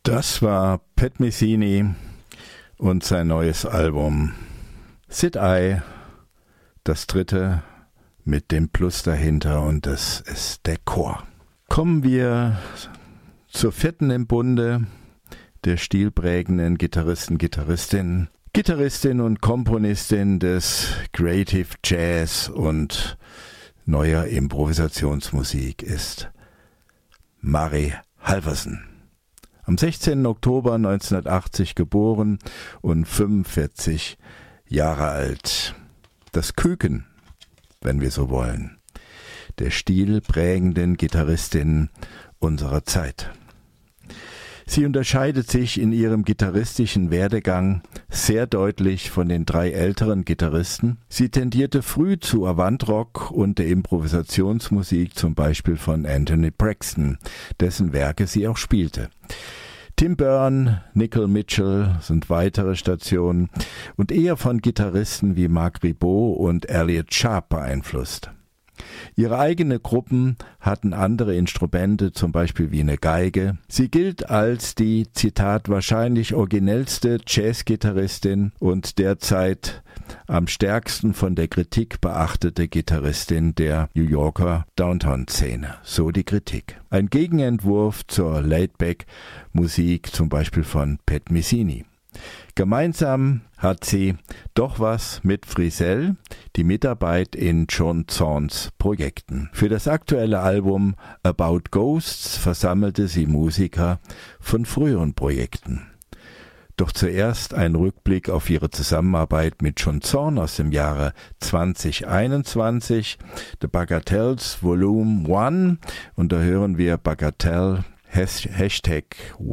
Das war Pat Metheny und sein neues Album Sid I, das dritte mit dem Plus dahinter, und das ist der Chor. Kommen wir zur vierten im Bunde der stilprägenden Gitarristin und Komponistin des Creative Jazz und neuer Improvisationsmusik ist Mari Halvorsen. Am 16. Oktober 1980 geboren und 45 Jahre alt. Das Küken, wenn wir so wollen, der stilprägenden Gitarristin unserer Zeit. Sie unterscheidet sich in ihrem gitarristischen Werdegang sehr deutlich von den drei älteren Gitarristen. Sie tendierte früh zu Avant-Rock und der Improvisationsmusik, zum Beispiel von Anthony Braxton, dessen Werke sie auch spielte. Tim Byrne, Nickel Mitchell sind weitere Stationen und eher von Gitarristen wie Marc Ribot und Elliott Sharp beeinflusst. Ihre eigenen Gruppen hatten andere Instrumente, zum Beispiel wie eine Geige. Sie gilt als die, Zitat, wahrscheinlich originellste Jazzgitarristin und derzeit am stärksten von der Kritik beachtete Gitarristin der New Yorker Downtown-Szene. So die Kritik. Ein Gegenentwurf zur Laid-Back-Musik, zum Beispiel von Pat Metheny. Gemeinsam hat sie doch was mit Frisell, die Mitarbeit in John Zorns Projekten. Für das aktuelle Album About Ghosts versammelte sie Musiker von früheren Projekten. Doch zuerst ein Rückblick auf ihre Zusammenarbeit mit John Zorn aus dem Jahre 2021, The Bagatelles Volume 1, und da hören wir Bagatelle #1